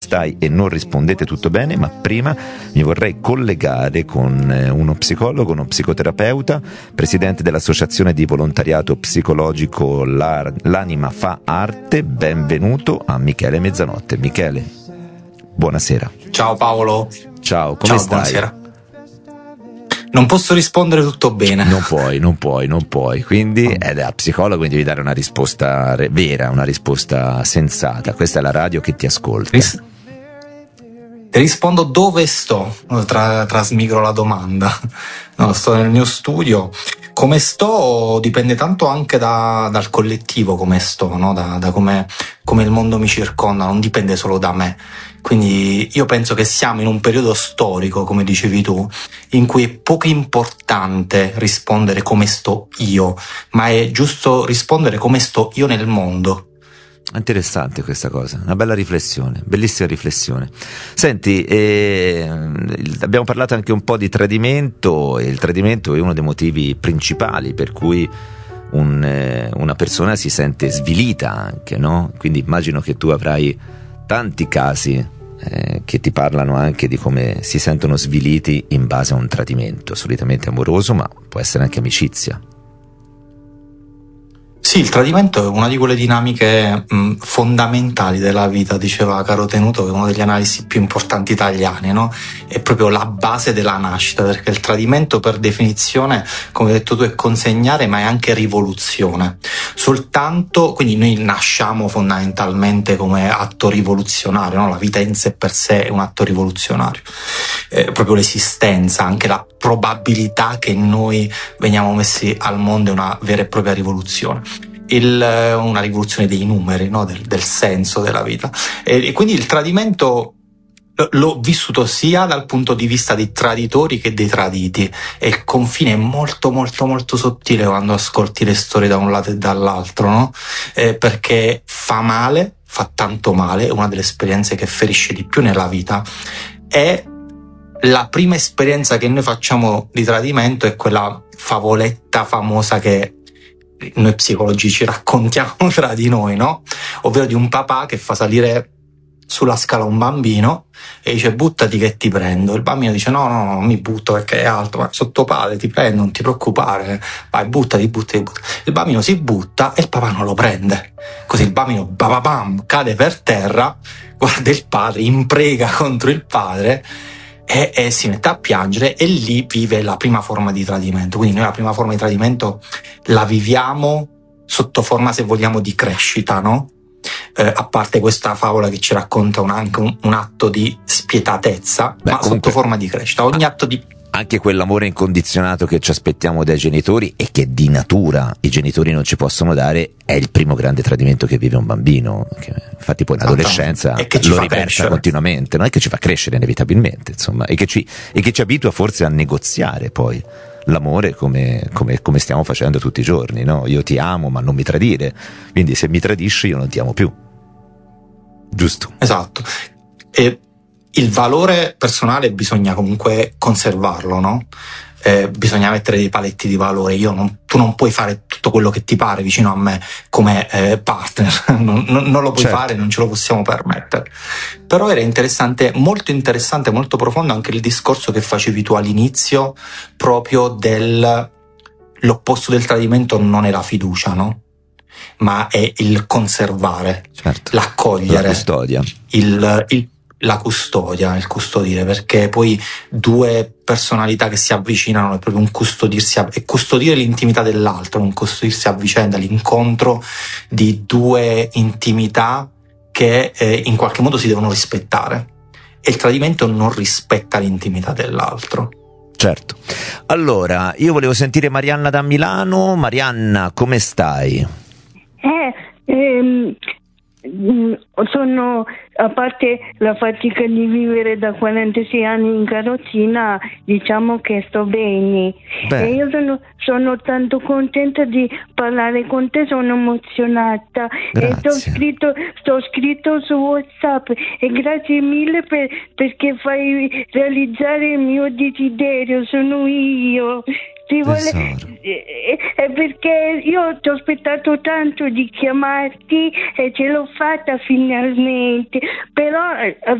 stai e non rispondete tutto bene, ma prima mi vorrei collegare con uno psicologo, uno psicoterapeuta, presidente dell'associazione di volontariato psicologico L'Anima fa Arte. Benvenuto a Michele Mezzanotte. Michele, buonasera. Ciao Paolo. Ciao, come stai? Buonasera. Non posso rispondere tutto bene. Non puoi. Quindi è da psicologo, quindi devi dare una risposta vera, una risposta sensata. Questa è la radio che ti ascolta. Ti rispondo dove sto. Trasmigro la domanda. No, sto nel mio studio. Come sto dipende tanto anche dal collettivo, come sto, no? Da come il mondo mi circonda, non dipende solo da me. Quindi io penso che siamo in un periodo storico, come dicevi tu, in cui è poco importante rispondere come sto io, ma è giusto rispondere come sto io nel mondo. Interessante questa cosa, una bella riflessione, bellissima riflessione. Senti, abbiamo parlato anche un po' di tradimento, e il tradimento è uno dei motivi principali per cui una persona si sente svilita anche, no? Quindi immagino che tu avrai tanti casi che ti parlano anche di come si sentono sviliti in base a un tradimento, solitamente amoroso, ma può essere anche amicizia. Sì, il tradimento è una di quelle dinamiche fondamentali della vita, diceva Caro Tenuto, che è uno degli analisti più importanti italiani, no? È proprio la base della nascita, perché il tradimento per definizione, come hai detto tu, è consegnare, ma è anche rivoluzione. Soltanto, quindi noi nasciamo fondamentalmente come atto rivoluzionario, no? La vita in sé per sé è un atto rivoluzionario. Proprio l'esistenza, anche la probabilità che noi veniamo messi al mondo è una vera e propria rivoluzione. Una rivoluzione dei numeri, no? del senso della vita. E quindi il tradimento l'ho vissuto sia dal punto di vista dei traditori che dei traditi, e il confine è molto molto molto sottile quando ascolti le storie da un lato e dall'altro, no? Perché fa male, fa tanto male, è una delle esperienze che ferisce di più nella vita. E la prima esperienza che noi facciamo di tradimento è quella favoletta famosa che noi psicologi ci raccontiamo tra di noi, no? Ovvero di un papà che fa salire sulla scala un bambino e dice: buttati che ti prendo. Il bambino dice: no, non mi butto perché è alto, ma sotto padre ti prendo, non ti preoccupare, vai, buttati. Il bambino si butta e il papà non lo prende. Così il bambino bababam cade per terra, guarda il padre, imprega contro il padre e si mette a piangere, e lì vive la prima forma di tradimento. Quindi noi la prima forma di tradimento la viviamo sotto forma, se vogliamo, di crescita, no? A parte questa favola che ci racconta anche un atto di spietatezza, ma comunque, sotto forma di crescita. Ogni atto di... Anche quell'amore incondizionato che ci aspettiamo dai genitori e che di natura i genitori non ci possono dare è il primo grande tradimento che vive un bambino, che infatti poi in adolescenza lo riversa continuamente, non è che ci fa crescere inevitabilmente, insomma, e che ci abitua forse a negoziare poi l'amore come stiamo facendo tutti i giorni, no? Io ti amo ma non mi tradire, quindi se mi tradisci io non ti amo più, giusto? Esatto. E il valore personale bisogna comunque conservarlo, no? Bisogna mettere dei paletti di valore. Tu non puoi fare tutto quello che ti pare vicino a me come partner, non lo puoi fare, non ce lo possiamo permettere. Però era interessante, molto profondo anche il discorso che facevi tu all'inizio, proprio l'opposto del tradimento non è la fiducia, no? Ma è il conservare, l'accogliere, la custodia, la custodia, il custodire, perché poi due personalità che si avvicinano è proprio un custodirsi, è custodire l'intimità dell'altro, un custodirsi a vicenda, l'incontro di due intimità che in qualche modo si devono rispettare, e il tradimento non rispetta l'intimità dell'altro. Certo. Allora, io volevo sentire Marianna da Milano. Marianna, come stai? Sono, a parte la fatica di vivere da 46 anni in carrozzina, diciamo che sto bene. E io sono tanto contenta di parlare con te, sono emozionata. Grazie. E sto scritto su WhatsApp, e grazie mille perché fai realizzare il mio desiderio, sono io. È perché io ti ho aspettato tanto di chiamarti e ce l'ho fatta finalmente, però